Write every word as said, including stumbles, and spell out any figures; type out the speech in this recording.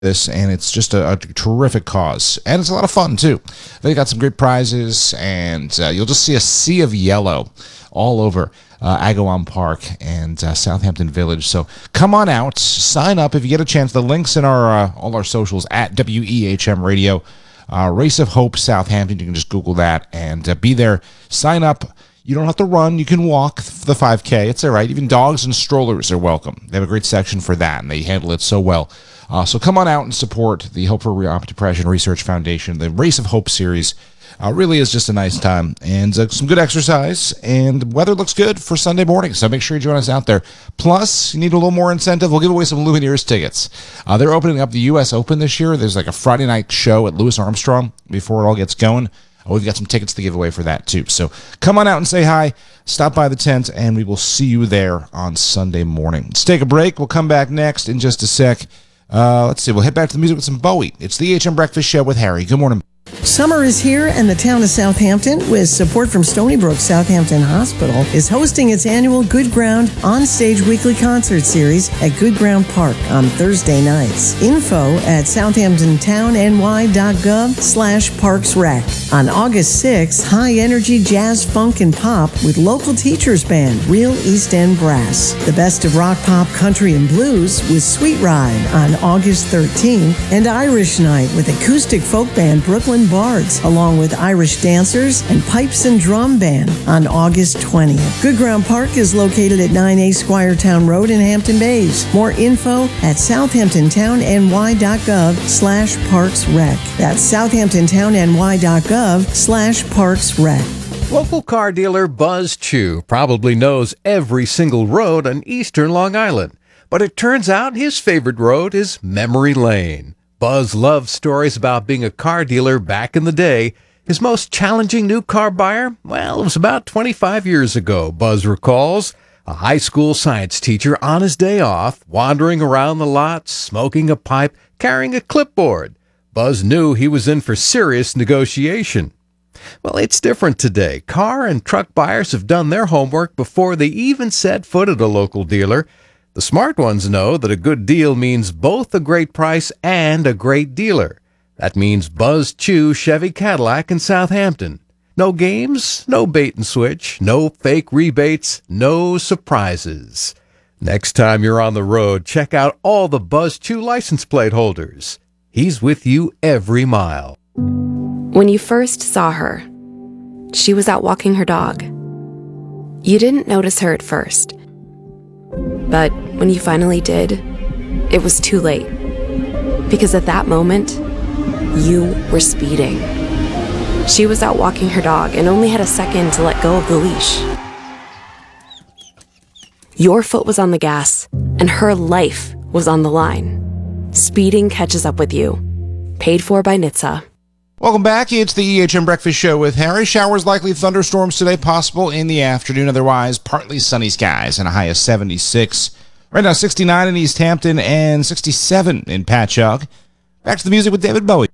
this, and it's just a, a terrific cause, and it's a lot of fun too. They got some great prizes, and uh, you'll just see a sea of yellow all over uh, Agawam Park and uh, Southampton Village. So come on out, sign up if you get a chance. The links in our uh, all our socials at W E H M Radio, uh, Race of Hope Southampton. You can just Google that and uh, be there. Sign up. You don't have to run. You can walk the five K. It's all right. Even dogs and strollers are welcome. They have a great section for that, and they handle it so well. Uh, so come on out and support the Hope for Depression Research Foundation. The Race of Hope series uh, really is just a nice time, and uh, some good exercise, and weather looks good for Sunday morning, so make sure you join us out there. Plus, you need a little more incentive. We'll give away some Lumineers tickets. Uh, they're opening up the U S Open this year. There's like a Friday night show at Louis Armstrong before it all gets going. Uh, we've got some tickets to give away for that, too. So come on out and say hi. Stop by the tent, and we will see you there on Sunday morning. Let's take a break. We'll come back next in just a sec. Uh, let's see. We'll head back to the music with some Bowie. It's the H M Breakfast Show with Harry. Good morning. Summer is here, and the town of Southampton, with support from Stony Brook Southampton Hospital, is hosting its annual Good Ground Onstage Weekly Concert Series at Good Ground Park on Thursday nights. Info at southamptontownny.gov slash parksrec. On August sixth, high-energy jazz, funk, and pop with local teachers band, Real East End Brass. The best of rock, pop, country, and blues with Sweet Ride on August thirteenth, and Irish Night with acoustic folk band Brooklyn Bards, along with Irish dancers and pipes and drum band on August twentieth. Good Ground Park is located at nine A Squiretown Road in Hampton Bays. More info at southamptontownny.gov slash parksrec. That's southamptontownny.gov slash parksrec. Local car dealer Buzz Chew probably knows every single road on eastern Long Island, but it turns out his favorite road is Memory Lane. Buzz loves stories about being a car dealer back in the day. His most challenging new car buyer? Well, it was about twenty-five years ago, Buzz recalls. A high school science teacher on his day off, wandering around the lot, smoking a pipe, carrying a clipboard. Buzz knew he was in for serious negotiation. Well, it's different today. Car and truck buyers have done their homework before they even set foot at a local dealer. The smart ones know that a good deal means both a great price and a great dealer. That means Buzz Chew Chevy Cadillac in Southampton. No games, no bait and switch, no fake rebates, no surprises. Next time you're on the road, check out all the Buzz Chew license plate holders. He's with you every mile. When you first saw her, she was out walking her dog. You didn't notice her at first. But when you finally did, it was too late. Because at that moment, you were speeding. She was out walking her dog and only had a second to let go of the leash. Your foot was on the gas, and her life was on the line. Speeding catches up with you. Paid for by N H T S A. Welcome back. It's the E H M Breakfast Show with Harry. Showers likely, thunderstorms today possible in the afternoon. Otherwise, partly sunny skies and a high of seventy-six. Right now, sixty-nine in East Hampton and sixty-seven in Patchogue. Back to the music with David Bowie.